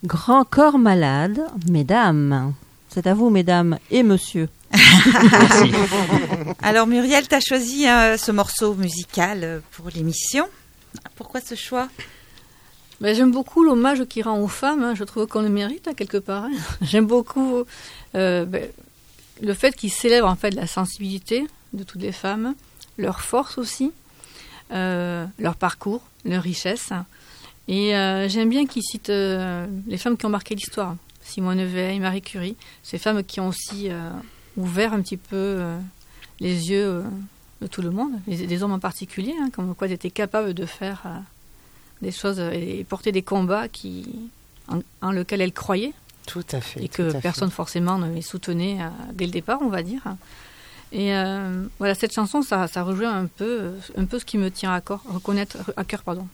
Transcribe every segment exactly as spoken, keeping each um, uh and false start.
Grand corps malade, mesdames. C'est à vous, mesdames et monsieur. Merci. Alors Muriel, tu as choisi euh, ce morceau musical pour l'émission. Pourquoi ce choix ? Ben, j'aime beaucoup l'hommage qu'il rend aux femmes. Hein. Je trouve qu'on le mérite, hein, quelque part. Hein. J'aime beaucoup euh, ben, le fait qu'il célèbre en fait la sensibilité de toutes les femmes, leur force aussi, euh, leur parcours, leur richesse. Et euh, j'aime bien qu'il cite euh, les femmes qui ont marqué l'histoire. Simone Veil, Marie Curie, ces femmes qui ont aussi euh, ouvert un petit peu euh, les yeux euh, de tout le monde, les, les hommes en particulier, hein, comme quoi ils étaient capables de faire... Euh, des choses et porter des combats qui, en, en lesquels elle croyait. Tout à fait. Et que personne fait. forcément ne les soutenait euh, dès le départ, on va dire. Et euh, voilà, cette chanson, ça, ça rejoint un peu, un peu ce qui me tient à corps, reconnaître, à cœur, pardon.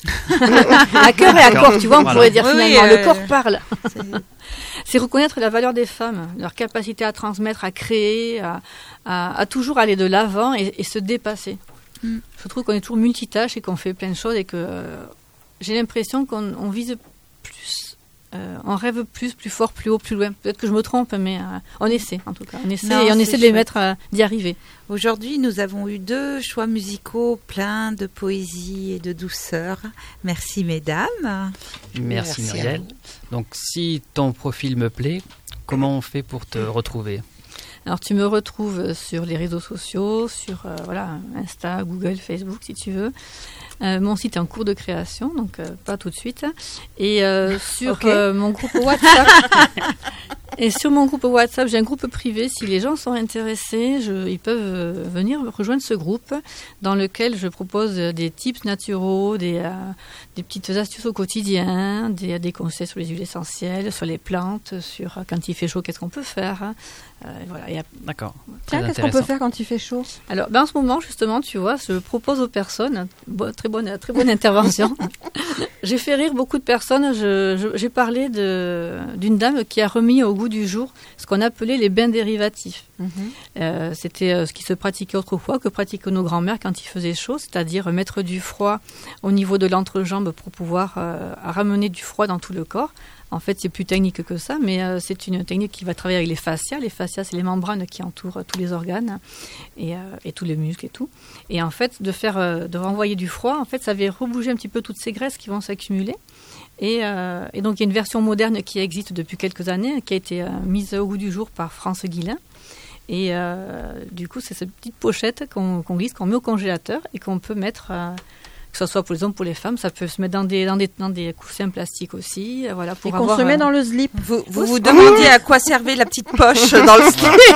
à cœur et à corps, tu vois, on voilà. pourrait dire oui, finalement, euh, le corps parle. C'est... c'est reconnaître la valeur des femmes, leur capacité à transmettre, à créer, à, à, à toujours aller de l'avant et, et se dépasser. Mm. Je trouve qu'on est toujours multitâche et qu'on fait plein de choses et que... Euh, j'ai l'impression qu'on on vise plus, euh, on rêve plus, plus fort, plus haut, plus loin. Peut-être que je me trompe, mais euh, on essaie en tout cas. On essaie non, et on essaie de les mettre, euh, d'y arriver. Aujourd'hui, nous avons eu deux choix musicaux pleins de poésie et de douceur. Merci mesdames. Merci, Merci Muriel. Donc si ton profil me plaît, comment on fait pour te retrouver ? Alors tu me retrouves sur les réseaux sociaux, sur euh, voilà, Insta, Google, Facebook si tu veux. Euh, mon site est en cours de création, donc euh, pas tout de suite. Et euh, sur okay. euh, mon groupe WhatsApp, et sur mon groupe WhatsApp, j'ai un groupe privé. Si les gens sont intéressés, je, ils peuvent venir rejoindre ce groupe dans lequel je propose des tips naturaux, des, euh, des petites astuces au quotidien, des, des conseils sur les huiles essentielles, sur les plantes, sur quand il fait chaud, qu'est-ce qu'on peut faire. Euh, voilà. Et, D'accord. Tiens, qu'est-ce qu'on peut faire quand il fait chaud ? Alors, ben, en ce moment, justement, tu vois, je propose aux personnes, bon, très bonne, très bonne intervention. J'ai fait rire beaucoup de personnes. Je, je, j'ai parlé de, d'une dame qui a remis au goût du jour ce qu'on appelait les bains dérivatifs. Mm-hmm. Euh, c'était euh, ce qui se pratiquait autrefois, que pratiquaient nos grands-mères quand il faisait chaud, c'est-à-dire mettre du froid au niveau de l'entrejambe pour pouvoir euh, ramener du froid dans tout le corps. En fait, c'est plus technique que ça, mais euh, c'est une technique qui va travailler avec les fascias. Les fascias, c'est les membranes qui entourent euh, tous les organes et, euh, et tous les muscles et tout. Et en fait, de faire, euh, de renvoyer du froid, en fait, ça va rebouger un petit peu toutes ces graisses qui vont s'accumuler. Et, euh, et donc, il y a une version moderne qui existe depuis quelques années, qui a été euh, mise au goût du jour par France Guillain. Et euh, du coup, c'est cette petite pochette qu'on, qu'on glisse, qu'on met au congélateur et qu'on peut mettre... Euh, que ce soit pour les hommes, pour les femmes, ça peut se mettre dans des, dans des, dans des coussins plastiques aussi. Voilà, pour et qu'on avoir, se met euh... dans le slip. Vous vous, vous demandiez à quoi servait la petite poche dans le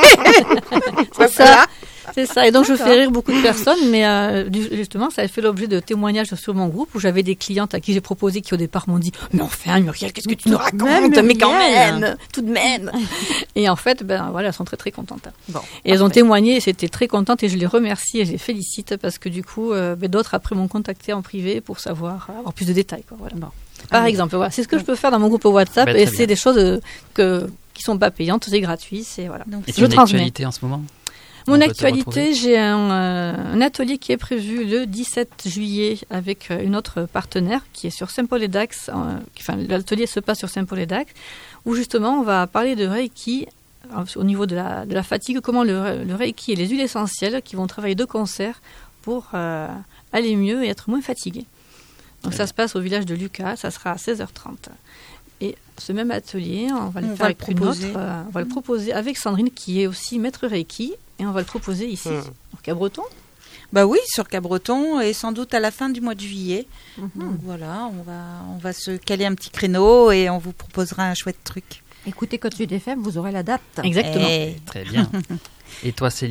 slip. C'est ça. C'est ça. Et donc, D'accord. je fais rire beaucoup de personnes, mais euh, justement, ça a fait l'objet de témoignages sur mon groupe où j'avais des clientes à qui j'ai proposé qui, au départ, m'ont dit « Mais enfin, Muriel, qu'est-ce que tu nous racontes ? Même, mais quand même, tout de même !» Et en fait, ben voilà, elles sont très, très contentes. Bon, et elles ont témoigné et c'était très contentes et je les remercie et je les félicite parce que du coup, euh, ben, d'autres après m'ont contacté en privé pour savoir, avoir plus de détails. Quoi, voilà. Bon. Par ah, exemple, voilà, c'est ce que je peux faire dans mon groupe WhatsApp ben, et c'est bien. Des choses euh, que, qui sont pas payantes, c'est gratuit. C'est, voilà. Donc, et tu as une actualité en ce moment ? Mon actualité, j'ai un, euh, un atelier qui est prévu le dix-sept juillet avec euh, une autre partenaire qui est sur Saint-Paul-et-Dax. Euh, enfin, l'atelier se passe sur Saint-Paul-et-Dax, où justement on va parler de Reiki euh, au niveau de la, de la fatigue, comment le, le Reiki et les huiles essentielles qui vont travailler de concert pour euh, aller mieux et être moins fatigué. Donc ouais. Ça se passe au village de Lucas, ça sera à seize heures trente. Et ce même atelier, on va le on faire va avec le une autre, euh, on va le proposer avec Sandrine qui est aussi maître Reiki. Et on va le proposer ici, mmh. sur Cabreton. Bah oui, sur Cabreton, et sans doute à la fin du mois de juillet. Mmh. Donc voilà, on va, on va se caler un petit créneau et on vous proposera un chouette truc. Écoutez Côte Sud F M, vous aurez la date. Exactement. Et... Très bien. Et toi, Célia ?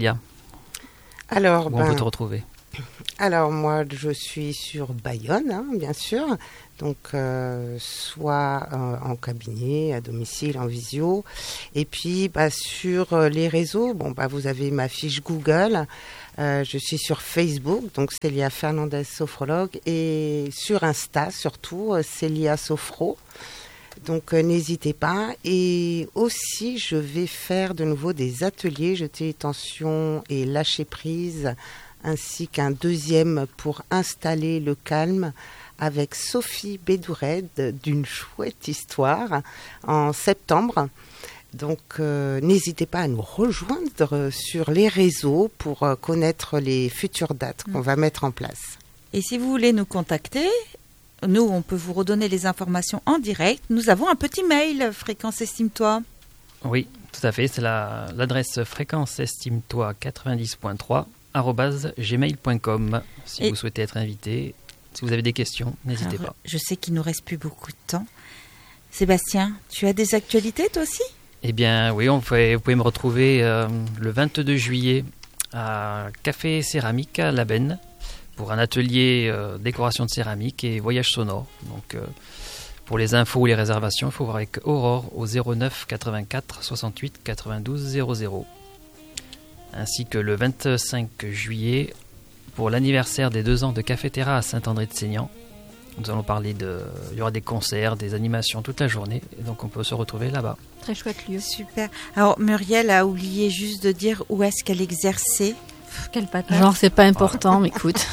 Alors, Où ben, on peut te retrouver ? Alors, moi, je suis sur Bayonne, hein, bien sûr. Donc, euh, soit euh, en cabinet, à domicile, en visio. Et puis, bah, sur euh, les réseaux, bon, bah, vous avez ma fiche Google. Euh, je suis sur Facebook, donc Célia Fernandez, sophrologue. Et sur Insta, surtout, euh, Célia Sophro. Donc, euh, n'hésitez pas. Et aussi, je vais faire de nouveau des ateliers, jeter les tensions et lâcher prise, ainsi qu'un deuxième pour installer le calme avec Sophie Bédouret d'une chouette histoire en septembre. Donc, euh, n'hésitez pas à nous rejoindre sur les réseaux pour euh, connaître les futures dates qu'on va mettre en place. Et si vous voulez nous contacter, nous, on peut vous redonner les informations en direct. Nous avons un petit mail, Fréquence Estime-toi. Oui, tout à fait. C'est la, l'adresse fréquence estime toi quatre-vingt-dix point trois arobase gmail point com. Si Et vous souhaitez être invité, si vous avez des questions, n'hésitez Alors, pas. Je sais qu'il nous reste plus beaucoup de temps. Sébastien, tu as des actualités toi aussi ? Eh bien, oui, on fait, vous pouvez me retrouver euh, le vingt-deux juillet à Café Céramique à La Benne pour un atelier euh, décoration de céramique et voyage sonore. Donc, euh, pour les infos ou les réservations, il faut voir avec Aurore au zéro neuf quatre-vingt-quatre soixante-huit quatre-vingt-douze zéro zéro. Ainsi que le vingt-cinq juillet pour l'anniversaire des deux ans de Café Terra à Saint-André-de-Seignan. Nous allons parler de... Il y aura des concerts, des animations toute la journée. Et donc, on peut se retrouver là-bas. Très chouette lieu. Super. Alors, Muriel a oublié juste de dire où est-ce qu'elle exerçait. Pff, quelle patate. Genre, c'est pas important, mais écoute.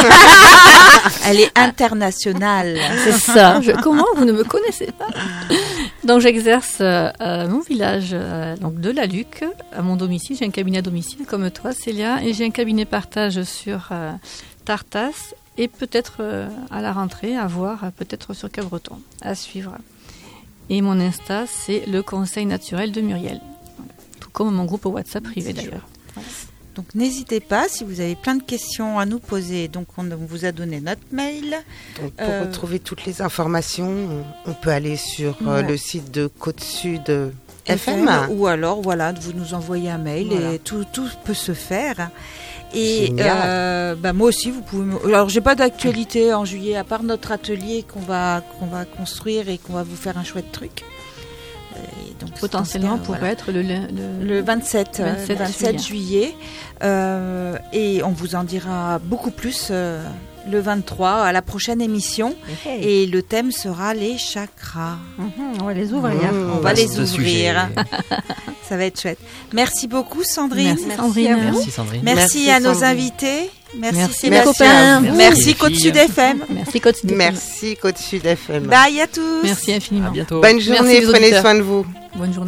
Elle est internationale. C'est ça. Je- comment vous ne me connaissez pas? Donc, j'exerce euh, à mon village, euh, donc de la Luc, à mon domicile. J'ai un cabinet à domicile, comme toi, Célia, et j'ai un cabinet partage sur euh, Tartas, et peut-être euh, à la rentrée, à voir, euh, peut-être sur Cabreton, à suivre. Et mon Insta, c'est le Conseil naturel de Muriel. Voilà. Tout comme mon groupe WhatsApp privé, d'ailleurs. Voilà. Donc, n'hésitez pas si vous avez plein de questions à nous poser. Donc, on vous a donné notre mail. Donc, pour Euh, retrouver toutes les informations, on, on peut aller sur euh, Ouais. le site de Côte Sud F M. Ou alors, voilà, vous nous envoyez un mail Voilà. et tout, tout peut se faire. Et Génial. euh, bah, moi aussi, vous pouvez. Me... Alors, j'ai pas d'actualité en juillet à part notre atelier qu'on va qu'on va construire et qu'on va vous faire un chouette truc. Et donc, Potentiellement, dans ce cas, pourrait voilà. être le, le, Le vingt-sept, euh, vingt-sept vingt-sept juillet. Euh, et on vous en dira beaucoup plus euh, le vingt-trois à la prochaine émission. Hey. Et le thème sera les chakras. Mhm, on va les ouvrir. Mmh. On va les Vaste ouvrir. sujet. Ça va être chouette. Merci beaucoup, Sandrine. Merci, Merci Sandrine. à vous. Merci Sandrine. Merci, Merci, à nos Sandrine. invités. Merci, Merci, Sébastien. mes copains. Merci, Merci, les Côte Sud filles. F M. Merci, Côte Sud. Merci Côte Sud F M. Bye à tous. Merci À infiniment. bientôt. Bonne journée, les prenez auditeurs. soin de vous. Bonne journée.